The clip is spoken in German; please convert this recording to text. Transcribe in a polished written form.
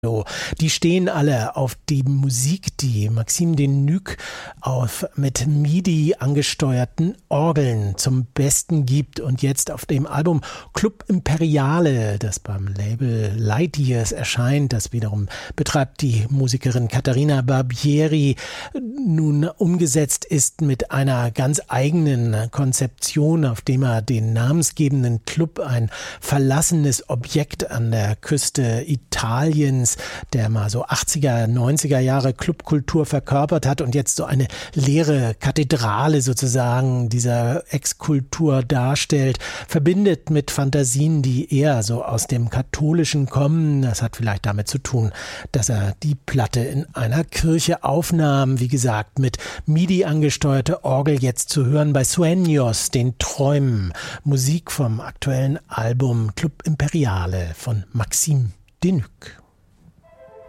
Die stehen alle auf die Musik, die Maxime Denuc mit MIDI angesteuerten Orgeln zum Besten gibt. Und jetzt auf dem Album Club Imperiale, das beim Label Lightyears erscheint, das wiederum betreibt die Musikerin Caterina Barbieri, nun umgesetzt ist mit einer ganz eigenen Konzeption, auf dem er den namensgebenden Club, ein verlassenes Objekt an der Küste Italiens, der mal so 80er, 90er Jahre Clubkultur verkörpert hat und jetzt so eine leere Kathedrale sozusagen dieser Ex-Kultur darstellt, verbindet mit Fantasien, die eher so aus dem Katholischen kommen. Das hat vielleicht damit zu tun, dass er die Platte in einer Kirche aufnahm, wie gesagt, mit MIDI angesteuerte Orgel jetzt zu hören bei Sueños, den Träumen. Musik vom aktuellen Album Club Imperiale von Maxime Denuc.